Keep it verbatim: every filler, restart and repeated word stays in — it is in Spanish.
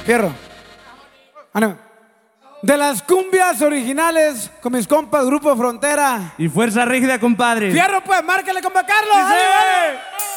Fierro. Ánimo. De las cumbias originales con mis compas Grupo Frontera. Y Fuerza Rígida, compadre. Fierro, pues, márquele, compa Carlos. ¡Sí!